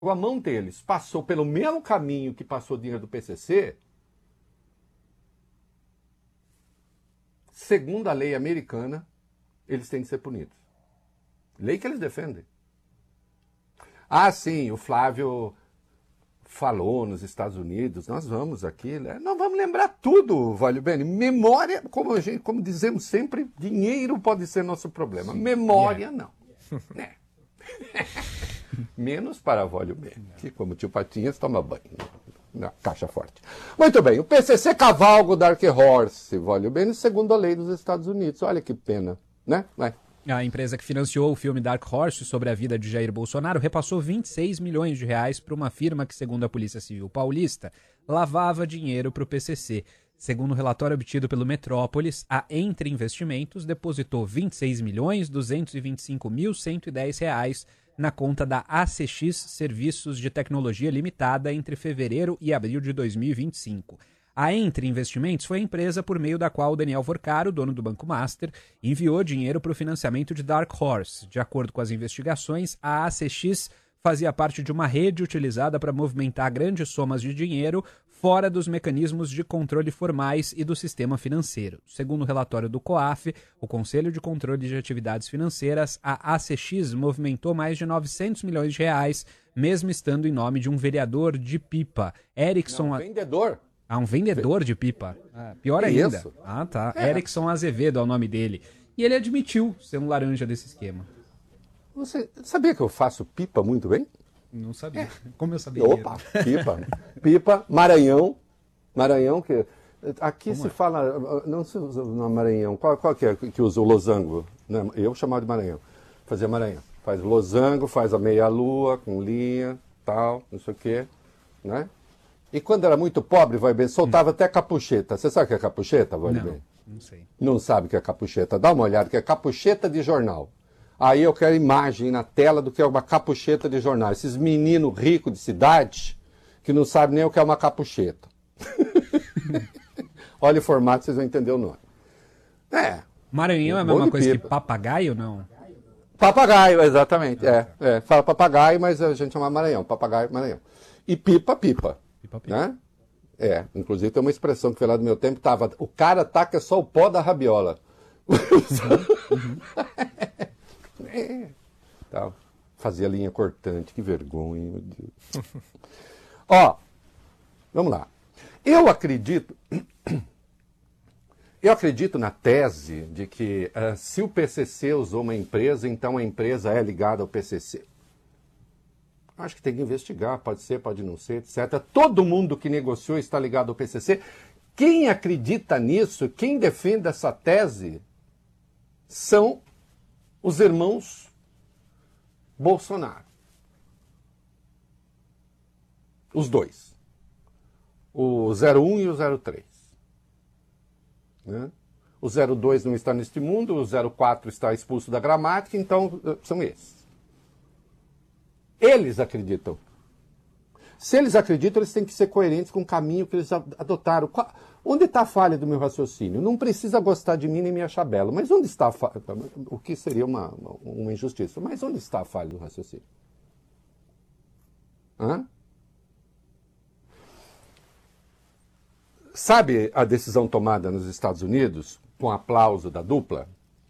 a mão deles passou pelo mesmo caminho que passou o dinheiro do PCC, segundo a lei americana, eles têm que ser punidos. Lei que eles defendem. Ah, sim, o Flávio falou nos Estados Unidos, nós vamos aqui, né? Nós vamos lembrar tudo, Valio Bene. Memória, como dizemos sempre, dinheiro pode ser nosso problema. Memória, não. Né? Menos para Valio Bene, que como o tio Patinhas toma banho na caixa forte. Muito bem, o PCC cavalga o Dark Horse, Valio Bene, segundo a lei dos Estados Unidos. Olha que pena, né? Vai. A empresa que financiou o filme Dark Horse sobre a vida de Jair Bolsonaro repassou 26 milhões de reais para uma firma que, segundo a Polícia Civil Paulista, lavava dinheiro para o PCC. Segundo o relatório obtido pelo Metrópolis, a Entre Investimentos depositou 26.225.110 reais na conta da ACX Serviços de Tecnologia Limitada entre fevereiro e abril de 2025. A Entre Investimentos foi a empresa por meio da qual o Daniel Vorcaro, dono do Banco Master, enviou dinheiro para o financiamento de Dark Horse. De acordo com as investigações, a ACX fazia parte de uma rede utilizada para movimentar grandes somas de dinheiro fora dos mecanismos de controle formais e do sistema financeiro. Segundo o relatório do COAF, o Conselho de Controle de Atividades Financeiras, a ACX movimentou mais de 900 milhões de reais, mesmo estando em nome de um vereador de Pipa, Erickson... Vendedor? Ah, um vendedor de pipa. Pior ainda. Isso? Ah, tá. Erickson Azevedo é o nome dele. E ele admitiu ser um laranja desse esquema. Você sabia que eu faço pipa muito bem? Não sabia. Como eu sabia? Opa, pipa. Pipa, Maranhão. Maranhão, que... Aqui Como se é? fala... Não se usa no Maranhão. Qual que é que usa o losango? Eu chamava de Maranhão. Fazia Maranhão. Faz losango, faz a meia-lua com linha, tal, não sei o quê, né? E quando era muito pobre, vai bem, soltava até capucheta. Você sabe o que é capucheta, vai bem? Não sei. Não sabe o que é capucheta? Dá uma olhada, que é capucheta de jornal. Aí eu quero imagem na tela do que é uma capucheta de jornal. Esses meninos ricos de cidade que não sabem nem o que é uma capucheta. Olha o formato, vocês vão entender o nome. Maranhão é a mesma coisa que papagaio, não? Papagaio, exatamente. Fala papagaio, mas a gente chama Maranhão. Papagaio, Maranhão. E pipa, pipa. Né? Inclusive tem uma expressão que foi lá do meu tempo, o cara taca só o pó da rabiola. Fazia linha cortante, que vergonha, meu Deus. Ó, vamos lá. Eu acredito na tese de que se o PCC usou uma empresa, então a empresa é ligada ao PCC. Acho que tem que investigar, pode ser, pode não ser, etc. Todo mundo que negociou está ligado ao PCC. Quem acredita nisso, quem defende essa tese, são os irmãos Bolsonaro. Os dois. O 01 e o 03. Né? O 02 não está neste mundo, o 04 está expulso da gramática, então são esses. Eles acreditam. Se eles acreditam, eles têm que ser coerentes com o caminho que eles adotaram. Onde está a falha do meu raciocínio? Não precisa gostar de mim nem me achar belo, mas onde está a falha? O que seria uma injustiça. Mas onde está a falha do raciocínio? Sabe a decisão tomada nos Estados Unidos, com aplauso da dupla?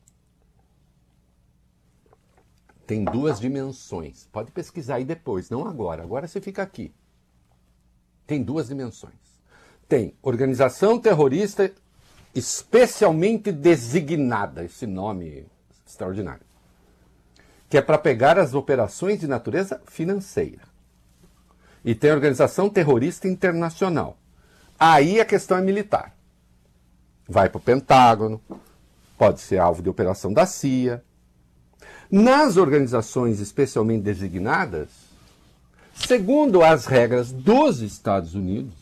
Tem duas dimensões. Pode pesquisar aí depois, não agora. Agora você fica aqui. Tem duas dimensões. Tem organização terrorista especialmente designada, esse nome extraordinário, que é para pegar as operações de natureza financeira. E tem a organização terrorista internacional. Aí a questão é militar. Vai para o Pentágono, pode ser alvo de operação da CIA. Nas organizações especialmente designadas, segundo as regras dos Estados Unidos,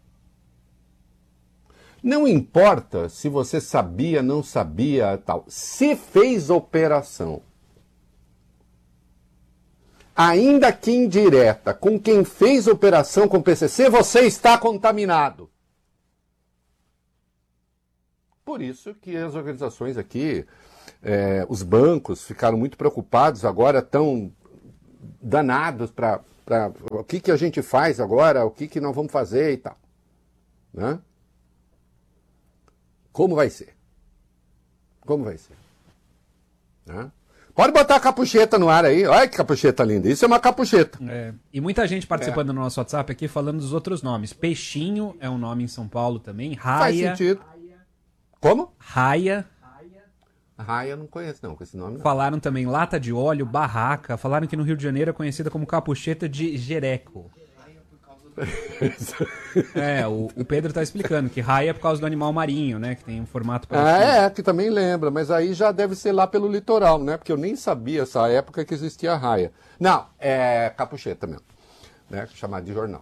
não importa se você sabia, não sabia, tal. Se fez operação, ainda que indireta, com quem fez operação com o PCC, você está contaminado. Por isso que as organizações aqui, os bancos ficaram muito preocupados, agora estão danados para O que a gente faz agora, o que nós vamos fazer e tal. Né? Como vai ser? Como vai ser? Né? Pode botar a capucheta no ar aí. Olha que capucheta linda. Isso é uma capucheta. E muita gente participando no nosso WhatsApp aqui falando dos outros nomes. Peixinho é um nome em São Paulo também. Raia. Faz sentido. Como? Raia. Raia eu não conheço não, com esse nome não. Falaram também lata de óleo, barraca. Falaram que no Rio de Janeiro é conhecida como capucheta de jereco. O Pedro tá explicando que raia é por causa do animal marinho, né? Que tem um formato parecido. Que também lembra, mas aí já deve ser lá pelo litoral, né? Porque eu nem sabia essa época que existia raia. Não, é capucheta mesmo, né? Chamado de jornal.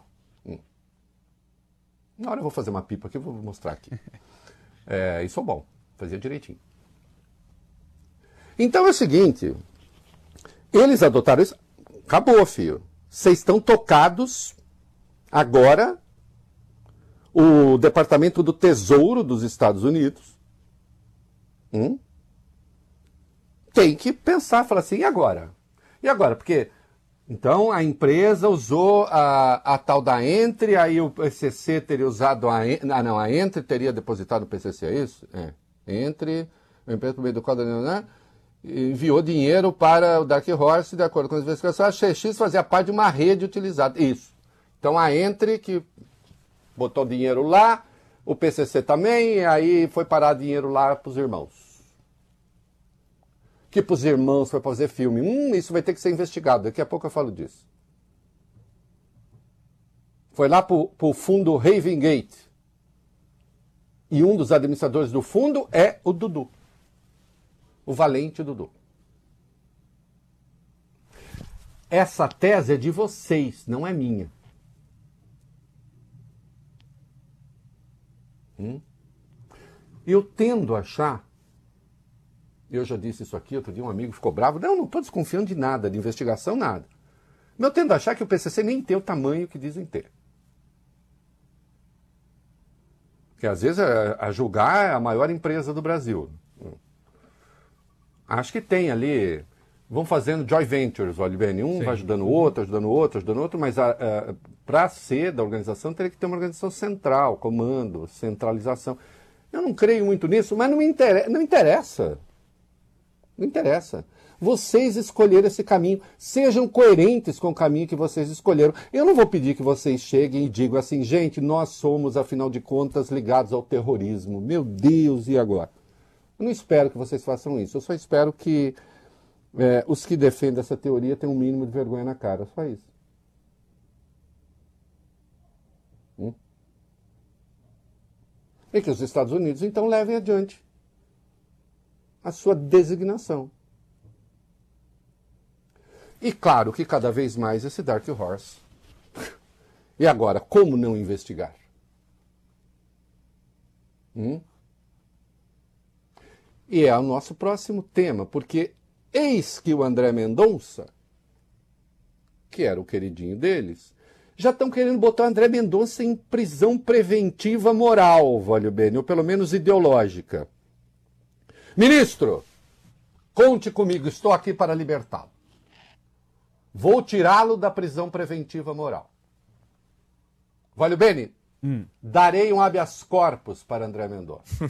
Na hora eu vou fazer uma pipa aqui, vou mostrar aqui. Isso é bom, fazia direitinho. Então é o seguinte, eles adotaram isso, acabou, filho. Vocês estão tocados. Agora, o Departamento do Tesouro dos Estados Unidos tem que pensar, falar assim, e agora? E agora? Porque, então, a empresa usou a tal da Entre, aí o PCC teria usado a Entre teria depositado no PCC, é isso? Entre, a empresa por meio do código, né? Enviou dinheiro para o Dark Horse, de acordo com as investigações, a CX fazia parte de uma rede utilizada. Isso. Então a Entre, que botou dinheiro lá, o PCC também, e aí foi parar dinheiro lá para os irmãos. Que para os irmãos foi fazer filme. Isso vai ter que ser investigado, daqui a pouco eu falo disso. Foi lá para o fundo Raven Gate. E um dos administradores do fundo é o Dudu. O valente Dudu. Essa tese é de vocês, não é minha. Eu tendo a achar, eu já disse isso aqui, outro dia um amigo ficou bravo, não estou desconfiando de nada, de investigação, nada. Mas eu tendo a achar que o PCC nem tem o tamanho que dizem ter. Porque às vezes a julgar é a maior empresa do Brasil. Acho que tem ali, vão fazendo joint ventures, olha bem, um vai ajudando o outro, mas para ser da organização teria que ter uma organização central, comando, centralização. Eu não creio muito nisso, mas não interessa. Não interessa. Vocês escolheram esse caminho. Sejam coerentes com o caminho que vocês escolheram. Eu não vou pedir que vocês cheguem e digam assim, gente, nós somos, afinal de contas, ligados ao terrorismo. Meu Deus, e agora? Eu não espero que vocês façam isso. Eu só espero que os que defendem essa teoria tenham um mínimo de vergonha na cara. Só isso. E que os Estados Unidos, então, levem adiante a sua designação. E claro que cada vez mais esse Dark Horse. E agora, como não investigar? E é o nosso próximo tema, porque eis que o André Mendonça, que era o queridinho deles, já estão querendo botar o André Mendonça em prisão preventiva moral, vale bem, ou pelo menos ideológica. Ministro, conte comigo, estou aqui para libertá-lo. Vou tirá-lo da prisão preventiva moral. Vale bem, darei um habeas corpus para André Mendonça.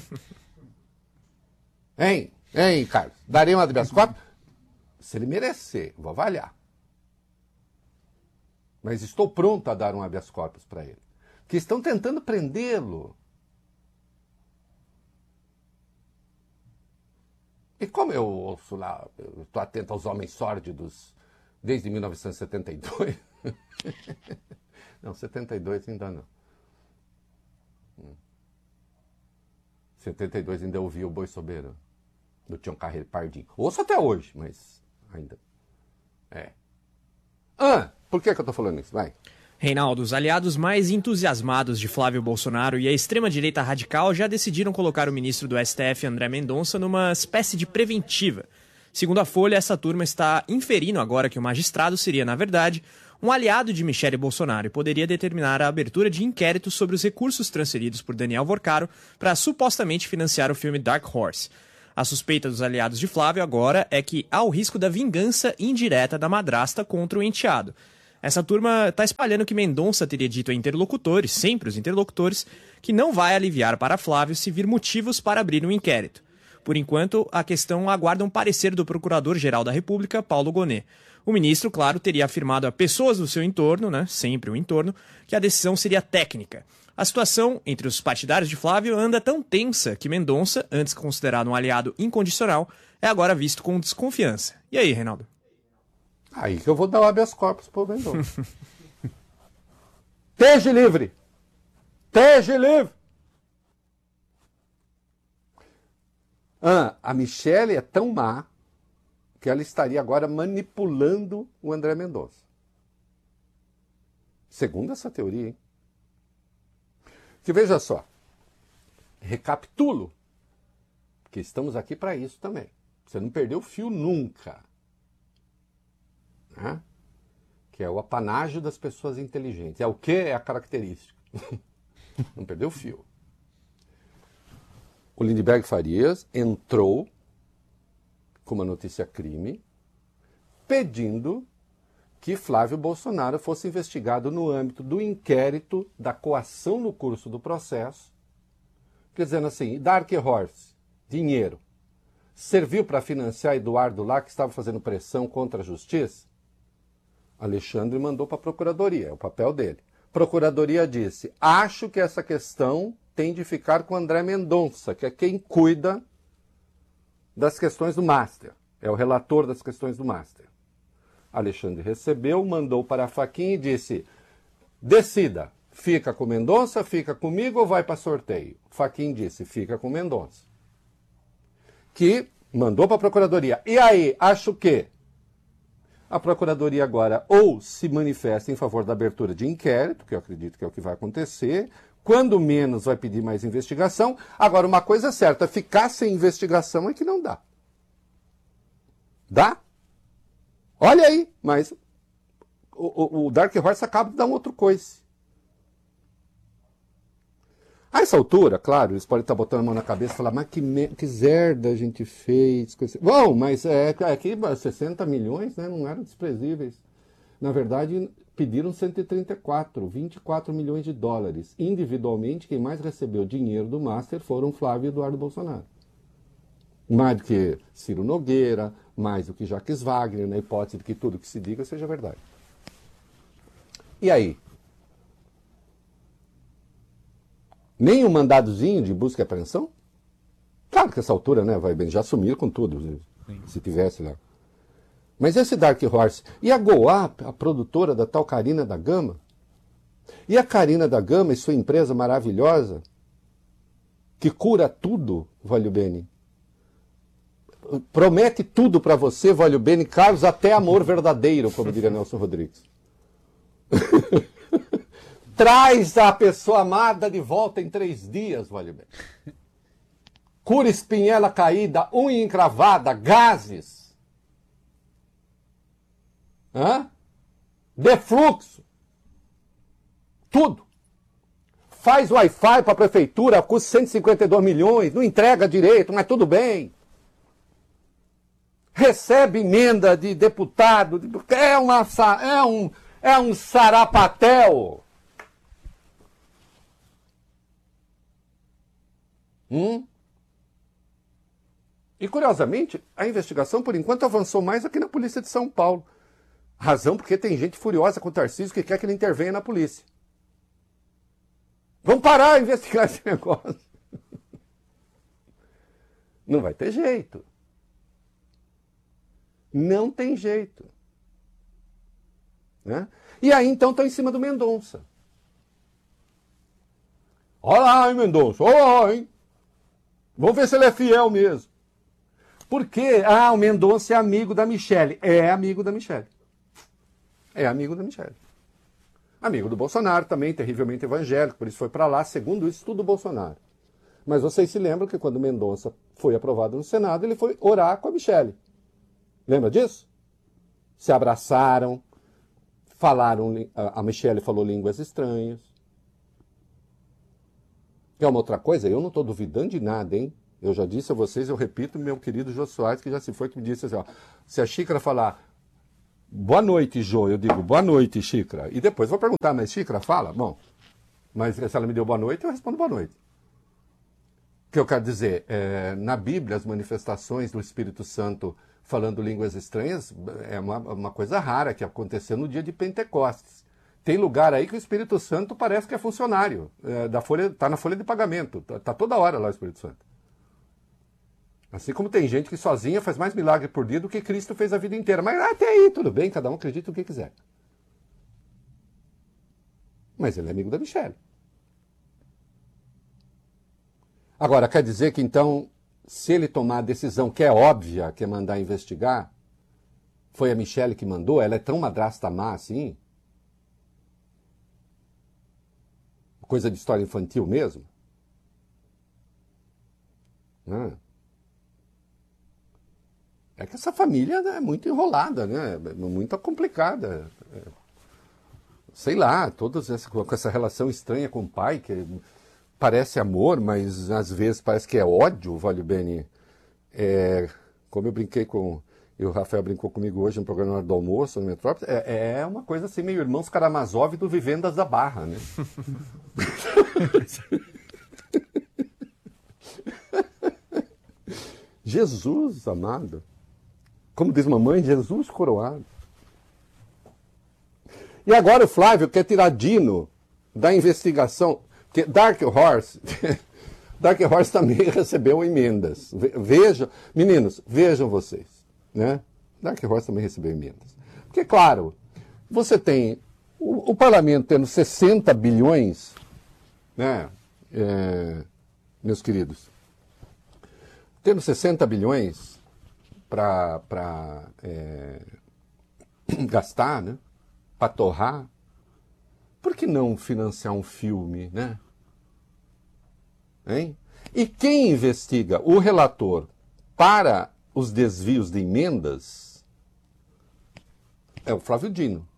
Hein, Carlos? Darei um habeas corpus? Se ele merecer, vou avaliar. Mas estou pronto a dar um habeas corpus para ele. Que estão tentando prendê-lo. E como eu ouço lá, eu estou atento aos homens sórdidos desde 1972. Não, 72 ainda não. 72 ainda ouvi o Boi Soberano, do Tião Carreiro Pardinho. Ouço até hoje, mas ainda. Por que eu estou falando isso? Vai. Reinaldo, os aliados mais entusiasmados de Flávio Bolsonaro e a extrema-direita radical já decidiram colocar o ministro do STF, André Mendonça, numa espécie de preventiva. Segundo a Folha, essa turma está inferindo agora que o magistrado seria, na verdade, um aliado de Michele Bolsonaro e poderia determinar a abertura de inquéritos sobre os recursos transferidos por Daniel Vorcaro para supostamente financiar o filme Dark Horse. A suspeita dos aliados de Flávio agora é que há o risco da vingança indireta da madrasta contra o enteado. Essa turma está espalhando que Mendonça teria dito a interlocutores, sempre os interlocutores, que não vai aliviar para Flávio se vir motivos para abrir um inquérito. Por enquanto, a questão aguarda um parecer do Procurador-Geral da República, Paulo Gonet. O ministro, claro, teria afirmado a pessoas do seu entorno, sempre o entorno, que a decisão seria técnica. A situação entre os partidários de Flávio anda tão tensa que Mendonça, antes considerado um aliado incondicional, é agora visto com desconfiança. E aí, Reinaldo? Aí que eu vou dar o habeas corpus pro Mendonça. Esteja livre! Esteja livre! A Michelle é tão má que ela estaria agora manipulando o André Mendonça. Segundo essa teoria, hein? Que veja só, recapitulo, que estamos aqui para isso também. Você não perdeu o fio nunca. Né? Que é o apanágio das pessoas inteligentes. É o que? É a característica. Não perdeu o fio. O Lindenberg Farias entrou com uma notícia crime pedindo que Flávio Bolsonaro fosse investigado no âmbito do inquérito da coação no curso do processo, quer dizendo assim, Dark Horse, dinheiro, serviu para financiar Eduardo lá, que estava fazendo pressão contra a justiça? Alexandre mandou para a Procuradoria, é o papel dele. Procuradoria disse, acho que essa questão tem de ficar com André Mendonça, que é quem cuida das questões do Master, é o relator das questões do Master. Alexandre recebeu, mandou para a Fachin e disse, decida, fica com Mendonça, fica comigo ou vai para sorteio? Fachin disse, fica com Mendonça. Que mandou para a Procuradoria. E aí, acho que a Procuradoria agora ou se manifesta em favor da abertura de inquérito, que eu acredito que é o que vai acontecer, quando menos vai pedir mais investigação. Agora, uma coisa é certa, ficar sem investigação é que não dá. Dá? Olha aí, mas o Dark Horse acaba de dar um outro coice. A essa altura, claro, eles podem estar botando a mão na cabeça e falar, mas que zerda a gente fez. Bom, mas aqui 60 milhões, né, não eram desprezíveis. Na verdade, pediram 134, 24 milhões de dólares. Individualmente, quem mais recebeu dinheiro do Master foram Flávio e Eduardo Bolsonaro. Mais do que Ciro Nogueira, mais do que Jacques Wagner, na hipótese de que tudo que se diga seja verdade. E aí? Nem um mandadozinho de busca e apreensão? Claro que essa altura, né, vai bem, já sumiram com tudo, se tivesse lá. Mas esse Dark Horse, e a Goa, a produtora da tal Carina da Gama? E a Carina da Gama e sua empresa maravilhosa, que cura tudo, Valio Bene? Promete tudo para você, Valio Bene, Carlos, até amor verdadeiro, como diria Nelson Rodrigues. Traz a pessoa amada de volta em 3 dias, Valio Bene. Cura espinhela caída, unha encravada, gases. Defluxo. Tudo. Faz Wi-Fi para a prefeitura, custa 152 milhões, não entrega direito, mas tudo bem. Recebe emenda de deputado, é um sarapatel. E curiosamente, a investigação por enquanto avançou mais aqui na Polícia de São Paulo. Razão porque tem gente furiosa com o Tarcísio que quer que ele intervenha na polícia. Vamos parar de investigar esse negócio. Não vai ter jeito. Não tem jeito. Né? E aí, então, estão em cima do Mendonça. Olha lá, hein, Mendonça? Olha lá, hein? Vamos ver se ele é fiel mesmo. Por quê? O Mendonça é amigo da Michelle. É amigo da Michelle. É amigo da Michelle. Amigo do Bolsonaro também, terrivelmente evangélico, por isso foi para lá, segundo isso, tudo Bolsonaro. Mas vocês se lembram que quando Mendonça foi aprovado no Senado, ele foi orar com a Michelle. Lembra disso? Se abraçaram, falaram, a Michelle falou línguas estranhas. É uma outra coisa, eu não estou duvidando de nada, hein? Eu já disse a vocês, eu repito, meu querido Jô Soares, que já se foi, que me disse assim, ó, se a Xícara falar boa noite, Jô. Eu digo, boa noite, Xícara. E depois vou perguntar, mas Xícara, fala? Bom, mas se ela me deu boa noite, eu respondo boa noite. O que eu quero dizer, na Bíblia, as manifestações do Espírito Santo falando línguas estranhas é uma coisa rara que aconteceu no dia de Pentecostes. Tem lugar aí que o Espírito Santo parece que é funcionário, está na folha de pagamento, está toda hora lá o Espírito Santo. Assim como tem gente que sozinha faz mais milagre por dia do que Cristo fez a vida inteira. Mas até aí, tudo bem, cada um acredita no que quiser. Mas ele é amigo da Michelle. Agora, quer dizer que então, se ele tomar a decisão que é óbvia, que é mandar investigar, foi a Michelle que mandou? Ela é tão madrasta má assim? Coisa de história infantil mesmo? É que essa família é muito enrolada, né? Muito complicada. Sei lá, com essa relação estranha com o pai, que parece amor, mas às vezes parece que é ódio, vale bem. Como eu brinquei com... E o Rafael brincou comigo hoje no programa do almoço, no Metrópole, é uma coisa assim, meio Irmãos Karamazov do Vivendas da Barra, né? Jesus amado. Como diz mamãe, Jesus coroado. E agora o Flávio quer tirar Dino da investigação. Porque Dark Horse também recebeu emendas. Meninos, vejam vocês. Né? Dark Horse também recebeu emendas. Porque, claro, você tem o parlamento tendo 60 bilhões, né, meus queridos, tendo 60 bilhões para gastar, né, para torrar, por que não financiar um filme, né? Hein? E quem investiga? O relator para os desvios de emendas é o Flávio Dino.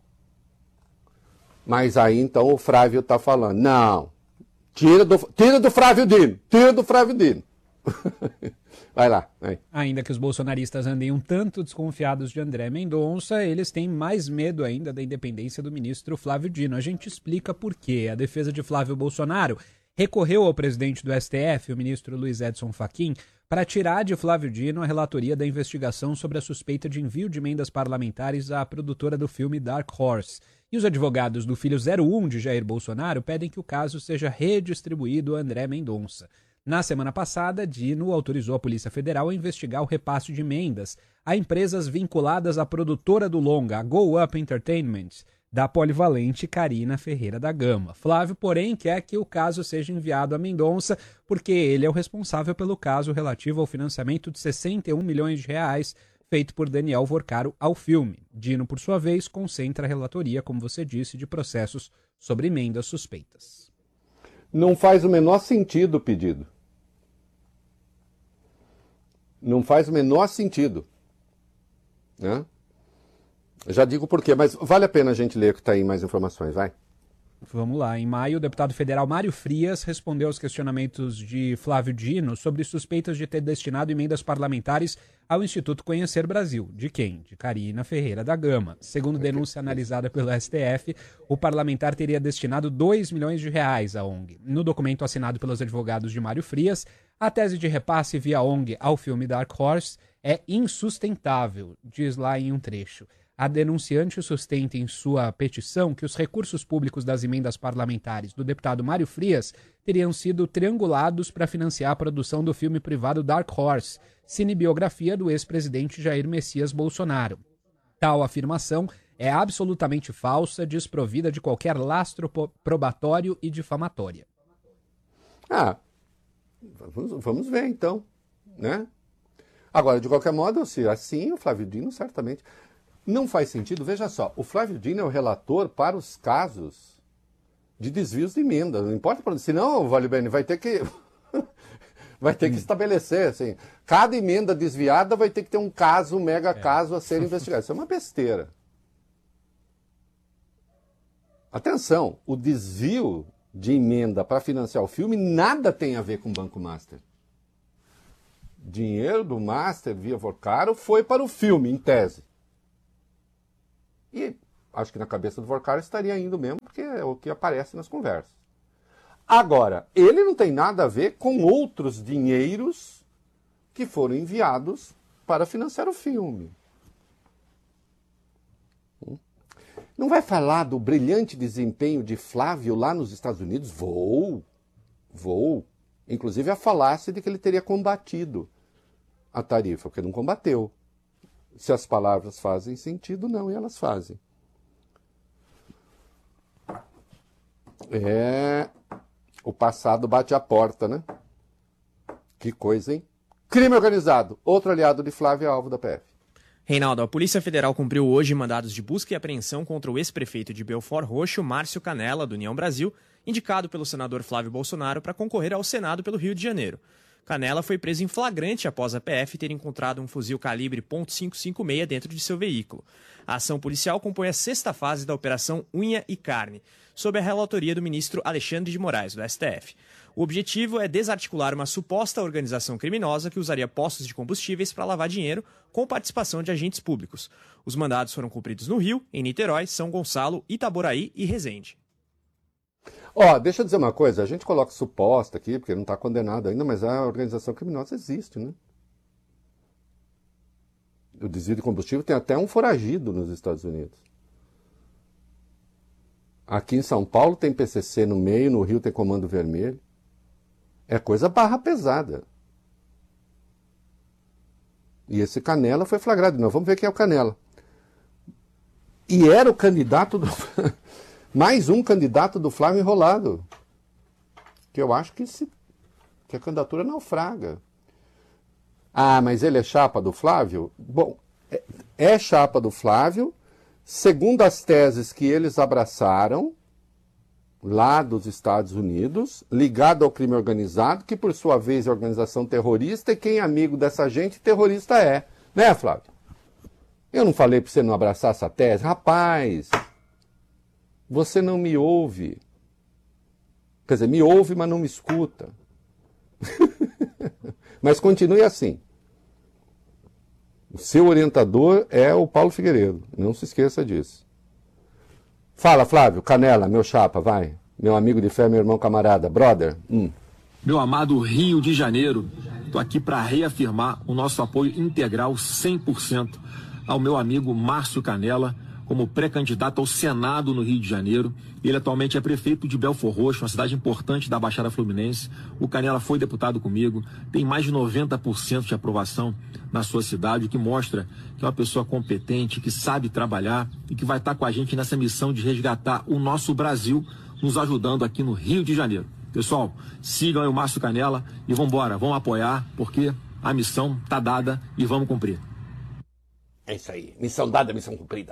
Mas aí então o Flávio está falando, não, tira do Flávio Dino. Vai lá. Vai. Ainda que os bolsonaristas andem um tanto desconfiados de André Mendonça, eles têm mais medo ainda da independência do ministro Flávio Dino. A gente explica por quê. A defesa de Flávio Bolsonaro recorreu ao presidente do STF, o ministro Luiz Edson Fachin, para tirar de Flávio Dino a relatoria da investigação sobre a suspeita de envio de emendas parlamentares à produtora do filme Dark Horse. E os advogados do filho 01 de Jair Bolsonaro pedem que o caso seja redistribuído a André Mendonça. Na semana passada, Dino autorizou a Polícia Federal a investigar o repasse de emendas a empresas vinculadas à produtora do longa, a Go Up Entertainment, da polivalente Carina Ferreira da Gama. Flávio, porém, quer que o caso seja enviado a Mendonça, porque ele é o responsável pelo caso relativo ao financiamento de 61 milhões de reais feito por Daniel Vorcaro ao filme. Dino, por sua vez, concentra a relatoria, como você disse, de processos sobre emendas suspeitas. Não faz o menor sentido o pedido. Não faz o menor sentido. Né? Já digo por quê, mas vale a pena a gente ler que está aí mais informações, vai. Vamos lá. Em maio, o deputado federal Mário Frias respondeu aos questionamentos de Flávio Dino sobre suspeitas de ter destinado emendas parlamentares ao Instituto Conhecer Brasil. De quem? De Carina Ferreira da Gama. Segundo denúncia analisada pelo STF, o parlamentar teria destinado 2 milhões de reais à ONG. No documento assinado pelos advogados de Mário Frias, a tese de repasse via ONG ao filme Dark Horse é insustentável, diz lá em um trecho. A denunciante sustenta em sua petição que os recursos públicos das emendas parlamentares do deputado Mário Frias teriam sido triangulados para financiar a produção do filme privado Dark Horse, cinebiografia do ex-presidente Jair Messias Bolsonaro. Tal afirmação é absolutamente falsa, desprovida de qualquer lastro probatório e difamatória. Vamos ver então, né? Agora, de qualquer modo, se assim, o Flávio Dino certamente... Não faz sentido, veja só, o Flávio Dino é o relator para os casos de desvios de emenda, não importa para onde, senão, Vale Bene, vai ter que estabelecer, assim, cada emenda desviada vai ter que ter um caso, um mega caso a ser investigado. Isso é uma besteira. Atenção, o desvio de emenda para financiar o filme nada tem a ver com o Banco Master. Dinheiro do Master via Vorcaro foi para o filme, em tese. E acho que na cabeça do Vorkar estaria indo mesmo, porque é o que aparece nas conversas. Agora, ele não tem nada a ver com outros dinheiros que foram enviados para financiar o filme. Não vai falar do brilhante desempenho de Flávio lá nos Estados Unidos? Vou. Inclusive a falácia de que ele teria combatido a tarifa, porque não combateu. Se as palavras fazem sentido, não, e elas fazem. O passado bate a porta, né? Que coisa, hein? Crime organizado. Outro aliado de Flávio é alvo da PF. Reinaldo, a Polícia Federal cumpriu hoje mandados de busca e apreensão contra o ex-prefeito de Belford Roxo, Márcio Canella, do União Brasil, indicado pelo senador Flávio Bolsonaro para concorrer ao Senado pelo Rio de Janeiro. Canella foi preso em flagrante após a PF ter encontrado um fuzil calibre .556 dentro de seu veículo. A ação policial compõe a 6ª fase da Operação Unha e Carne, sob a relatoria do ministro Alexandre de Moraes, do STF. O objetivo é desarticular uma suposta organização criminosa que usaria postos de combustíveis para lavar dinheiro com participação de agentes públicos. Os mandados foram cumpridos no Rio, em Niterói, São Gonçalo, Itaboraí e Resende. Deixa eu dizer uma coisa, a gente coloca suposta aqui, porque não está condenado ainda, mas a organização criminosa existe, né? O desvio de combustível tem até um foragido nos Estados Unidos. Aqui em São Paulo tem PCC no meio, no Rio tem Comando Vermelho. É coisa barra pesada. E esse Canella foi flagrado. Nós vamos ver quem é o Canella. E era o candidato do... mais um candidato do Flávio enrolado. Que eu acho que a candidatura naufraga. Mas ele é chapa do Flávio? Bom, é chapa do Flávio, segundo as teses que eles abraçaram, lá dos Estados Unidos, ligado ao crime organizado, que por sua vez é organização terrorista, e quem é amigo dessa gente, terrorista é. Né, Flávio? Eu não falei para você não abraçar essa tese? Rapaz, você não me ouve. Quer dizer, me ouve, mas não me escuta. Mas continue assim. O seu orientador é o Paulo Figueiredo. Não se esqueça disso. Fala, Flávio, Canella, meu chapa, vai. Meu amigo de fé, meu irmão camarada, brother. Meu amado Rio de Janeiro, estou aqui para reafirmar o nosso apoio integral 100% ao meu amigo Márcio Canella, como pré-candidato ao Senado no Rio de Janeiro. Ele atualmente é prefeito de Belford Roxo, uma cidade importante da Baixada Fluminense. O Canella foi deputado comigo, tem mais de 90% de aprovação na sua cidade, o que mostra que é uma pessoa competente, que sabe trabalhar e que vai estar com a gente nessa missão de resgatar o nosso Brasil, nos ajudando aqui no Rio de Janeiro. Pessoal, sigam aí o Márcio Canella e vamos embora, vamos apoiar, porque a missão está dada e vamos cumprir. É isso aí, missão dada, missão cumprida.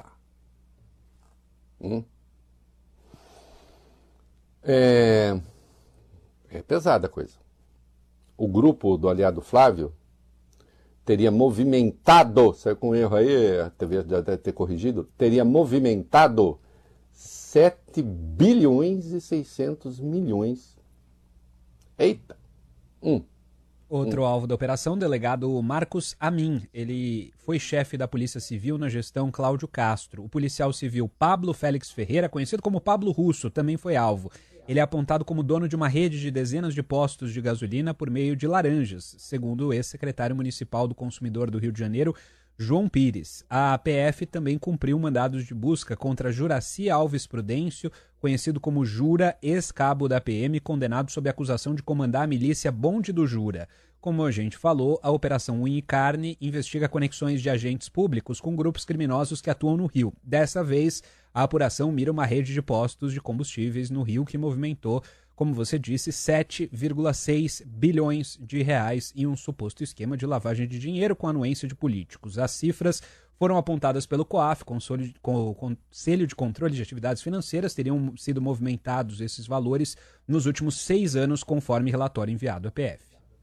É pesada a coisa. O grupo do aliado Flávio teria movimentado, saiu com erro aí, a TV já deve ter corrigido, teria movimentado 7 bilhões e 600 milhões. Eita! Outro alvo da operação, o delegado Marcos Amin. Ele foi chefe da Polícia Civil na gestão Cláudio Castro. O policial civil Pablo Félix Ferreira, conhecido como Pablo Russo, também foi alvo. Ele é apontado como dono de uma rede de dezenas de postos de gasolina por meio de laranjas, segundo o ex-secretário municipal do Consumidor do Rio de Janeiro, João Pires. A PF também cumpriu mandados de busca contra Juraci Alves Prudêncio, conhecido como Jura, ex-cabo da PM, condenado sob acusação de comandar a milícia Bonde do Jura. Como a gente falou, a Operação Unha e Carne investiga conexões de agentes públicos com grupos criminosos que atuam no Rio. Dessa vez, a apuração mira uma rede de postos de combustíveis no Rio que movimentou, como você disse, 7,6 bilhões de reais em um suposto esquema de lavagem de dinheiro com anuência de políticos. As cifras foram apontadas pelo COAF, Conselho de Controle de Atividades Financeiras. Teriam sido movimentados esses valores nos últimos 6 anos, conforme relatório enviado à PF.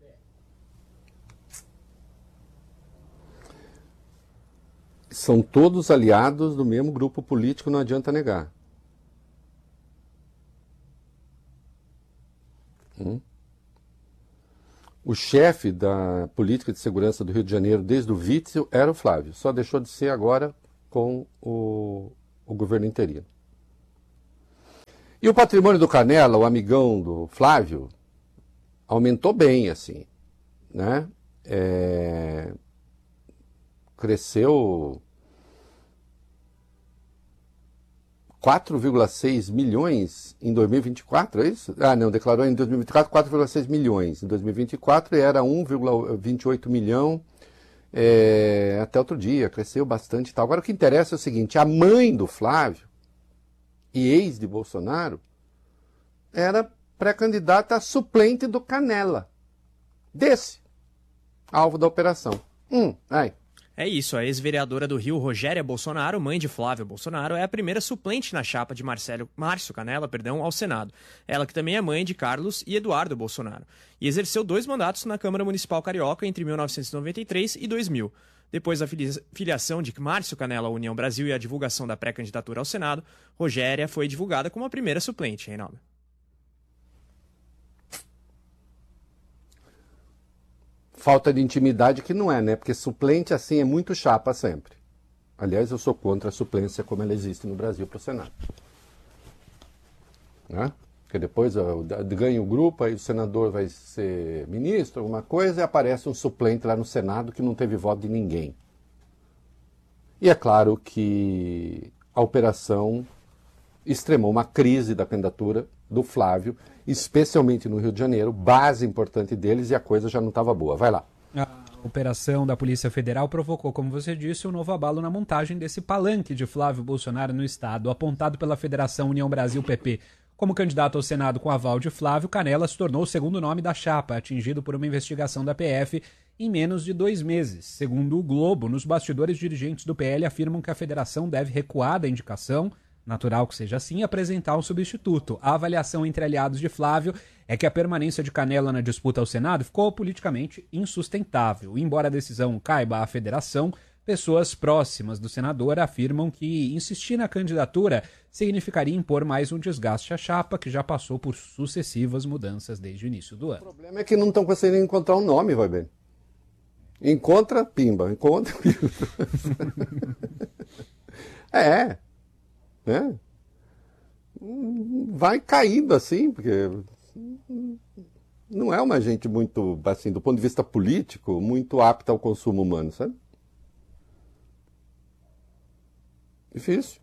São todos aliados do mesmo grupo político, não adianta negar. O chefe da política de segurança do Rio de Janeiro, desde o Witzel, era o Flávio. Só deixou de ser agora com o o governo interino. E o patrimônio do Canela, o amigão do Flávio, aumentou bem, assim, né? Cresceu 4,6 milhões em 2024, é isso? Ah, não, declarou em 2024 4,6 milhões. Em 2024 era 1,28 milhão até outro dia, cresceu bastante e tal. Agora o que interessa é o seguinte, a mãe do Flávio e ex de Bolsonaro era pré-candidata suplente do Canela, desse, alvo da operação. Aí. É isso, a ex-vereadora do Rio, Rogéria Bolsonaro, mãe de Flávio Bolsonaro, é a primeira suplente na chapa de Márcio Canela, ao Senado. Ela que também é mãe de Carlos e Eduardo Bolsonaro. E exerceu 2 mandatos na Câmara Municipal Carioca entre 1993 e 2000. Depois da filiação de Márcio Canela à União Brasil e a divulgação da pré-candidatura ao Senado, Rogéria foi divulgada como a primeira suplente, Reinaldo. Falta de intimidade que não é, né? Porque suplente assim é muito chapa sempre. Aliás, eu sou contra a suplência como ela existe no Brasil para o Senado. Né? Porque depois ganha o grupo, aí o senador vai ser ministro, alguma coisa, e aparece um suplente lá no Senado que não teve voto de ninguém. E é claro que a operação extremou uma crise da candidatura do Flávio, especialmente no Rio de Janeiro, base importante deles, e a coisa já não estava boa. Vai lá. A operação da Polícia Federal provocou, como você disse, um novo abalo na montagem desse palanque de Flávio Bolsonaro no Estado. Apontado pela Federação União Brasil-PP como candidato ao Senado com aval de Flávio, Canela se tornou o segundo nome da chapa, atingido por uma investigação da PF em menos de 2 meses. Segundo o Globo, nos bastidores, dirigentes do PL afirmam que a federação deve recuar da indicação, natural que seja assim, apresentar um substituto. A avaliação entre aliados de Flávio é que a permanência de Canela na disputa ao Senado ficou politicamente insustentável. Embora a decisão caiba à federação, pessoas próximas do senador afirmam que insistir na candidatura significaria impor mais um desgaste à chapa, que já passou por sucessivas mudanças desde o início do ano. O problema é que não estão conseguindo encontrar um nome, vai bem. Encontra, pimba. Encontra, pimba. Né? Vai caindo assim, porque não é uma gente muito, assim, do ponto de vista político, muito apta ao consumo humano, sabe? Difícil.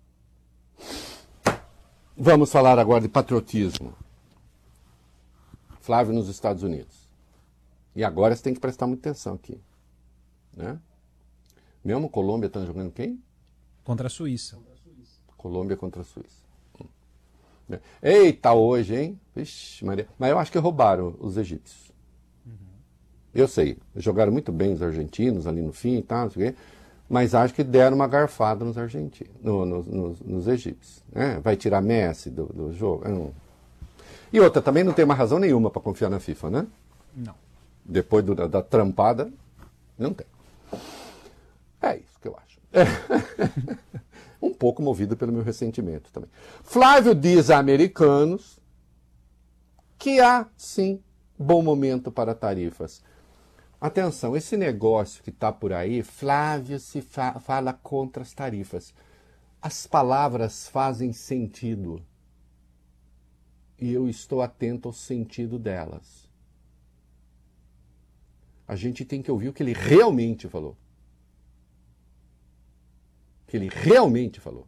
Vamos falar agora de patriotismo. Flávio nos Estados Unidos. E agora você tem que prestar muita atenção aqui. Né? Mesmo Colômbia está jogando quem? Contra a Suíça. Colômbia contra a Suíça. Eita, hoje, hein? Vixe, Maria. Mas eu acho que roubaram os egípcios. Eu sei, jogaram muito bem os argentinos ali no fim e tal, não sei o quê, mas acho que deram uma garfada nos argentinos, nos egípcios. Né? Vai tirar Messi do jogo? E outra, também não tem uma razão nenhuma para confiar na FIFA, né? Não. Depois da trampada, não tem. É isso que eu acho. Um pouco movido pelo meu ressentimento também. Flávio diz a americanos que há, sim, bom momento para tarifas. Atenção, esse negócio que está por aí, Flávio se fala contra as tarifas. As palavras fazem sentido. E eu estou atento ao sentido delas. A gente tem que ouvir o que ele realmente falou. Que ele realmente falou.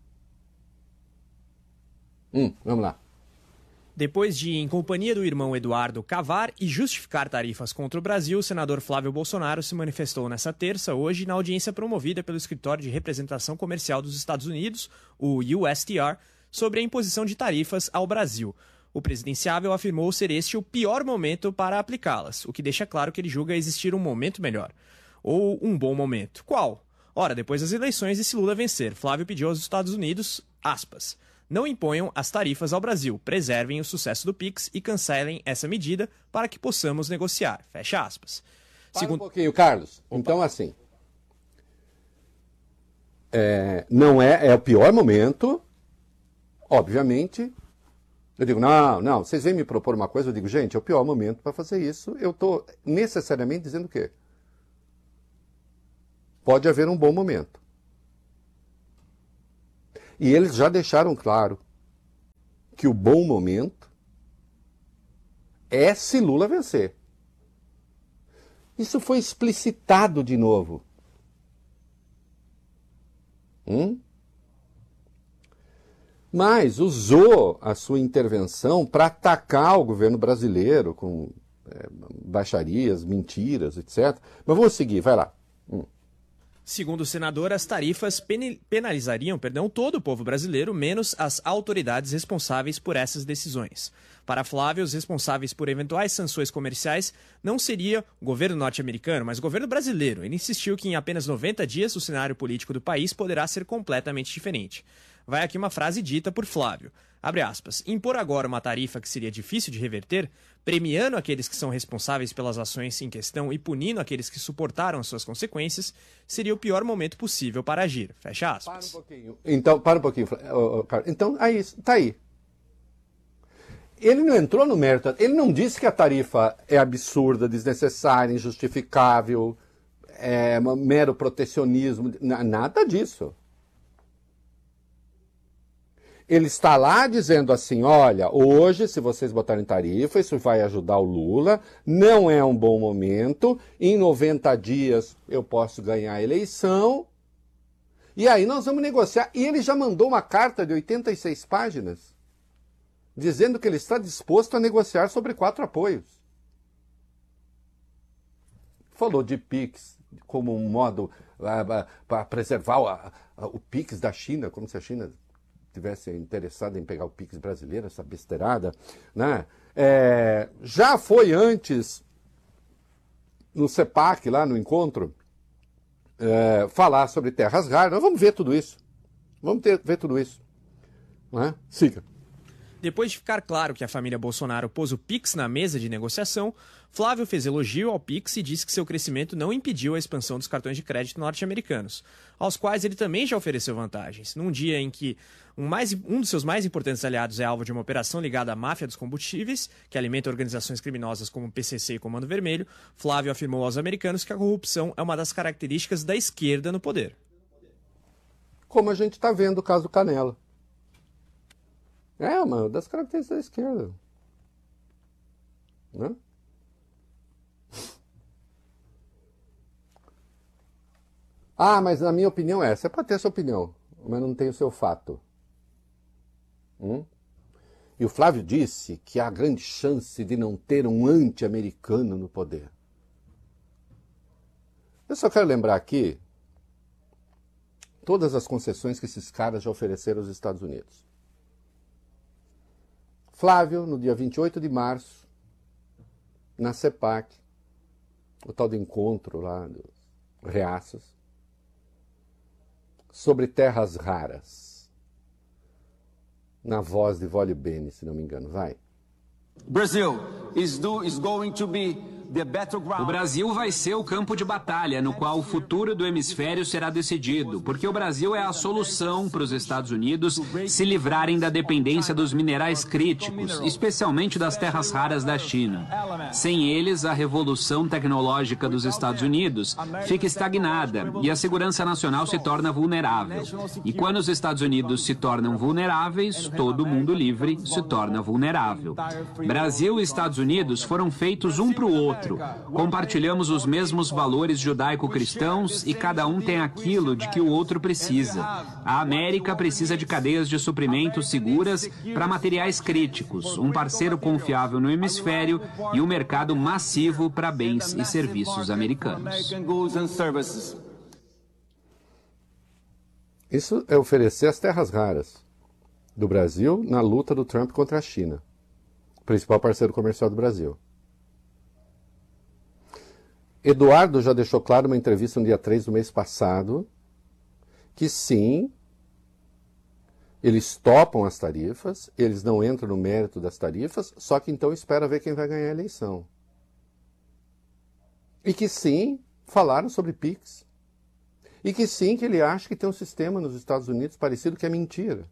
Vamos lá. Depois de, em companhia do irmão Eduardo, cavar e justificar tarifas contra o Brasil, o senador Flávio Bolsonaro se manifestou nesta terça, hoje, na audiência promovida pelo Escritório de Representação Comercial dos Estados Unidos, o USTR, sobre a imposição de tarifas ao Brasil. O presidenciável afirmou ser este o pior momento para aplicá-las, o que deixa claro que ele julga existir um momento melhor. Ou um bom momento. Qual? Ora, depois das eleições e se Lula vencer, Flávio pediu aos Estados Unidos, aspas, não imponham as tarifas ao Brasil, preservem o sucesso do PIX e cancelem essa medida para que possamos negociar, fecha aspas. Um pouquinho, Carlos. Opa. Então, assim, não é o pior momento, obviamente. Eu digo, não, vocês vêm me propor uma coisa, eu digo, gente, é o pior momento para fazer isso. Eu estou necessariamente dizendo o quê? Pode haver um bom momento. E eles já deixaram claro que o bom momento é se Lula vencer. Isso foi explicitado de novo. Mas usou a sua intervenção para atacar o governo brasileiro com baixarias, mentiras, etc. Mas vamos seguir, vai lá. Segundo o senador, as tarifas penalizariam, todo o povo brasileiro, menos as autoridades responsáveis por essas decisões. Para Flávio, os responsáveis por eventuais sanções comerciais não seria o governo norte-americano, mas o governo brasileiro. Ele insistiu que em apenas 90 dias o cenário político do país poderá ser completamente diferente. Vai aqui uma frase dita por Flávio. Abre aspas. Impor agora uma tarifa que seria difícil de reverter, premiando aqueles que são responsáveis pelas ações em questão e punindo aqueles que suportaram as suas consequências, seria o pior momento possível para agir. Fecha aspas. Para um pouquinho. Então, para um pouquinho. Então, aí, tá aí. Ele não entrou no mérito. Ele não disse que a tarifa é absurda, desnecessária, injustificável, é um mero protecionismo. Nada disso. Ele está lá dizendo assim, olha, hoje, se vocês botarem tarifa, isso vai ajudar o Lula, não é um bom momento, em 90 dias eu posso ganhar a eleição, e aí nós vamos negociar. E ele já mandou uma carta de 86 páginas, dizendo que ele está disposto a negociar sobre 4 apoios. Falou de PIX como um modo para preservar o PIX da China, como se a China tivesse interessado em pegar o PIX brasileiro, essa besteirada, né? Já foi antes, no CEPAC, lá no encontro, falar sobre terras raras. Nós vamos ver tudo isso. Ver tudo isso. Né? Siga. Depois de ficar claro que a família Bolsonaro pôs o Pix na mesa de negociação, Flávio fez elogio ao Pix e disse que seu crescimento não impediu a expansão dos cartões de crédito norte-americanos, aos quais ele também já ofereceu vantagens. Num dia em que um dos seus mais importantes aliados é alvo de uma operação ligada à máfia dos combustíveis, que alimenta organizações criminosas como o PCC e Comando Vermelho, Flávio afirmou aos americanos que a corrupção é uma das características da esquerda no poder. Como a gente está vendo o caso Canela. É uma das características da esquerda. Né? Mas na minha opinião você pode ter a sua opinião, mas não tem o seu fato. E o Flávio disse que há grande chance de não ter um anti-americano no poder. Eu só quero lembrar aqui todas as concessões que esses caras já ofereceram aos Estados Unidos. Flávio, no dia 28 de março, na CEPAC, o tal de encontro lá dos reaças, sobre terras raras. Na voz de Vólio Bene, se não me engano. Vai. O Brasil vai ser o campo de batalha no qual o futuro do hemisfério será decidido, porque o Brasil é a solução para os Estados Unidos se livrarem da dependência dos minerais críticos, especialmente das terras raras da China. Sem eles, a revolução tecnológica dos Estados Unidos fica estagnada e a segurança nacional se torna vulnerável. E quando os Estados Unidos se tornam vulneráveis, todo mundo livre se torna vulnerável. Brasil e Estados Unidos foram feitos um para o outro. Compartilhamos os mesmos valores judaico-cristãos e cada um tem aquilo de que o outro precisa. A América precisa de cadeias de suprimentos seguras para materiais críticos, um parceiro confiável no hemisfério e um mercado massivo para bens e serviços americanos. Isso é oferecer as terras raras do Brasil na luta do Trump contra a China, o principal parceiro comercial do Brasil. Eduardo já deixou claro numa entrevista no dia 3 do mês passado que sim, eles topam as tarifas, eles não entram no mérito das tarifas, só que então espera ver quem vai ganhar a eleição. E que sim, falaram sobre PIX. E que sim, que ele acha que tem um sistema nos Estados Unidos parecido, que é mentira.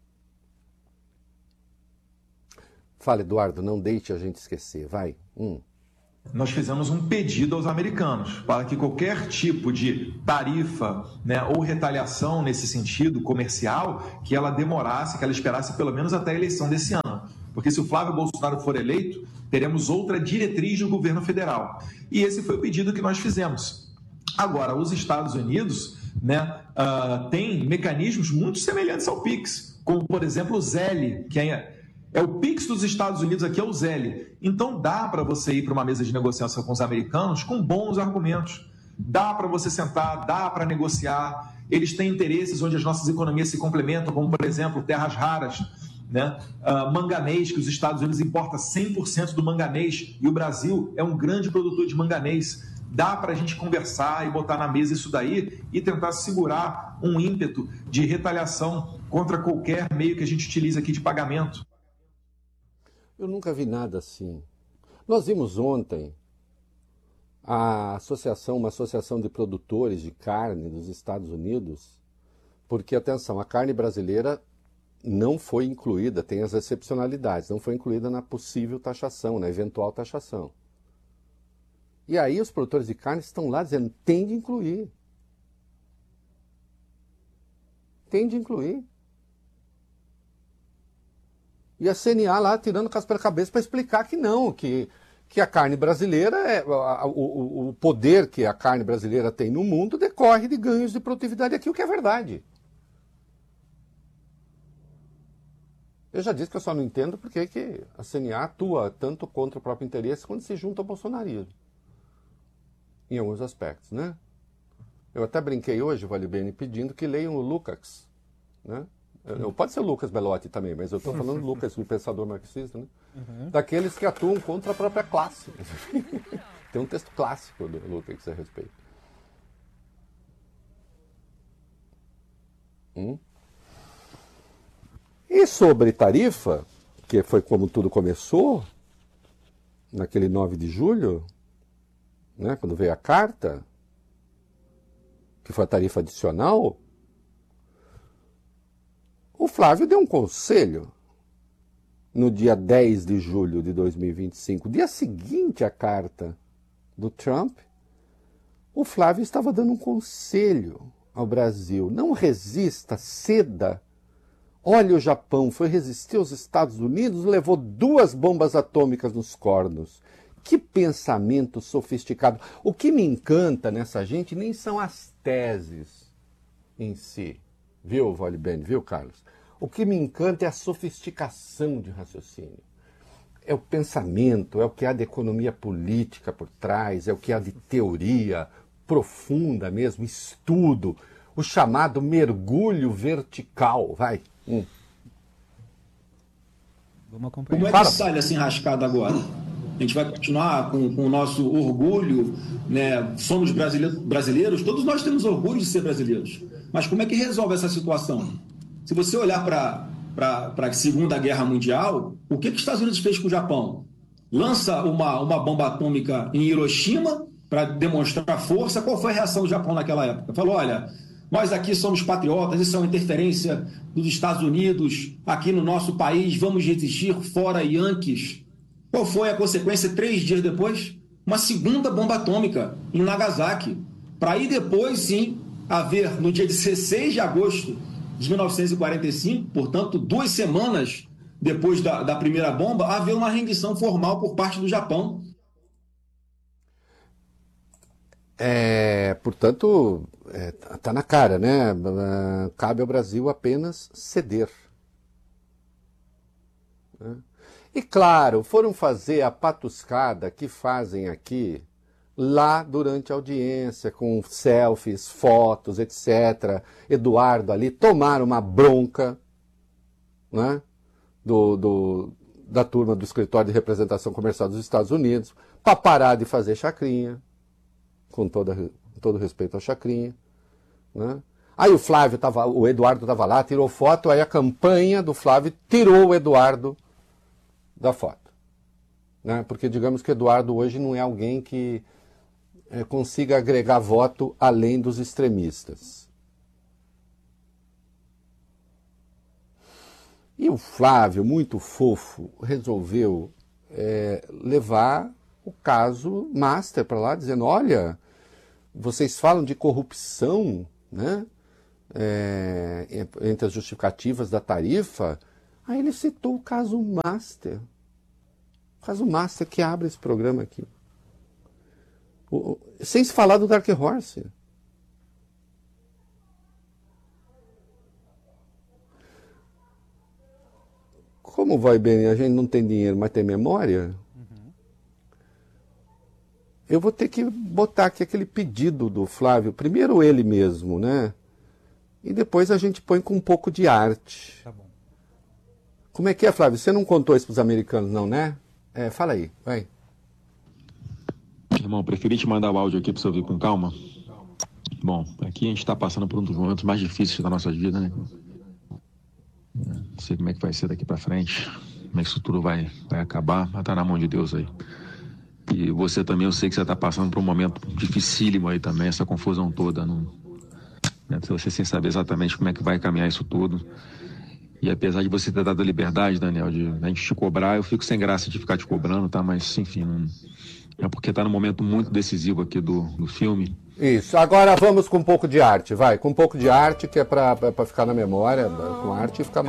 Fala, Eduardo, não deixe a gente esquecer, vai. nós fizemos um pedido aos americanos para que qualquer tipo de tarifa, né, ou retaliação nesse sentido comercial, que ela demorasse, que ela esperasse pelo menos até a eleição desse ano. Porque se o Flávio Bolsonaro for eleito, teremos outra diretriz do governo federal. E esse foi o pedido que nós fizemos. Agora, os Estados Unidos, né, têm mecanismos muito semelhantes ao PIX, como, por exemplo, o ZEL, que é o PIX dos Estados Unidos, aqui é o ZEL. Então dá para você ir para uma mesa de negociação com os americanos com bons argumentos. Dá para você sentar, dá para negociar. Eles têm interesses onde as nossas economias se complementam, como, por exemplo, terras raras, né? Manganês, que os Estados Unidos importam 100% do manganês e o Brasil é um grande produtor de manganês. Dá para a gente conversar e botar na mesa isso daí e tentar segurar um ímpeto de retaliação contra qualquer meio que a gente utilize aqui de pagamento. Eu nunca vi nada assim. Nós vimos ontem uma associação de produtores de carne dos Estados Unidos, porque, atenção, a carne brasileira não foi incluída, tem as excepcionalidades, não foi incluída na possível taxação, na eventual taxação. E aí os produtores de carne estão lá dizendo, tem de incluir. Tem de incluir. E a CNA lá tirando o caso pela cabeça para explicar que não, que a carne brasileira, o poder que a carne brasileira tem no mundo decorre de ganhos de produtividade aqui, o que é verdade. Eu já disse que eu só não entendo porque que a CNA atua tanto contra o próprio interesse quando se junta ao bolsonarismo. Em alguns aspectos, né? Eu até brinquei hoje, Vale Bene, pedindo que leiam o Lukács, né? Pode ser o Lucas Belotti também, mas eu estou falando do Lucas, o pensador marxista, né? Daqueles que atuam contra a própria classe. Tem um texto clássico do Lukács a respeito. E sobre tarifa, que foi como tudo começou, naquele 9 de julho, né, quando veio a carta, que foi a tarifa adicional, o Flávio deu um conselho no dia 10 de julho de 2025, dia seguinte à carta do Trump, o Flávio estava dando um conselho ao Brasil. Não resista, ceda. Olha, o Japão foi resistir aos Estados Unidos, levou 2 bombas atômicas nos cornos. Que pensamento sofisticado. O que me encanta nessa gente nem são as teses em si. Viu, Vale Bene, viu, Carlos? O que me encanta é a sofisticação de raciocínio. É o pensamento, é o que há de economia política por trás, é o que há de teoria profunda mesmo, estudo, o chamado mergulho vertical. Vai. Vamos acompanhar. Como é que sai dessa enrascada agora? A gente vai continuar com o nosso orgulho, né? Somos brasileiros, todos nós temos orgulho de ser brasileiros. Mas como é que resolve essa situação? Se você olhar para a Segunda Guerra Mundial, o que os Estados Unidos fez com o Japão? Lança uma bomba atômica em Hiroshima para demonstrar força. Qual foi a reação do Japão naquela época? Falou, olha, nós aqui somos patriotas, isso é uma interferência dos Estados Unidos aqui no nosso país, vamos resistir, fora Yankees. Qual foi a consequência 3 dias depois? Uma segunda bomba atômica em Nagasaki, para aí depois, sim, haver, no dia 16 de agosto de 1945, portanto, 2 semanas depois da primeira bomba, haver uma rendição formal por parte do Japão. Portanto, tá na cara, né? Cabe ao Brasil apenas ceder. Né? E claro, foram fazer a patuscada que fazem aqui, lá durante a audiência, com selfies, fotos, etc. Eduardo ali, tomaram uma bronca, né, da turma do Escritório de Representação Comercial dos Estados Unidos, para parar de fazer chacrinha, com todo respeito à chacrinha. Né? Aí o Eduardo estava lá, tirou foto, aí a campanha do Flávio tirou o Eduardo da foto. Né? Porque digamos que Eduardo hoje não é alguém que consiga agregar voto além dos extremistas. E o Flávio, muito fofo, resolveu levar o caso master para lá, dizendo, olha, vocês falam de corrupção, né? Entre as justificativas da tarifa. Aí ele citou o caso master. O caso master que abre esse programa aqui. Sem se falar do Dark Horse. Como vai bem? A gente não tem dinheiro, mas tem memória? Eu vou ter que botar aqui aquele pedido do Flávio. Primeiro ele mesmo, né? E depois a gente põe com um pouco de arte. Tá bom. Como é que é, Flávio? Você não contou isso para os americanos, não, né? Fala aí, vai. Irmão, preferi te mandar o áudio aqui para você ouvir com calma. Bom, aqui a gente está passando por um dos momentos mais difíceis da nossa vida, né? Não sei como é que vai ser daqui para frente, como é que isso tudo vai acabar, mas tá na mão de Deus aí. E você também, eu sei que você está passando por um momento dificílimo aí também, essa confusão toda. Você sem saber exatamente como é que vai caminhar isso tudo. E apesar de você ter dado a liberdade, Daniel, de a gente te cobrar, eu fico sem graça de ficar te cobrando, tá? Mas, enfim, é porque tá num momento muito decisivo aqui do filme. Isso, agora vamos com um pouco de arte, vai. Com um pouco de arte, que é para ficar na memória, com arte fica mais...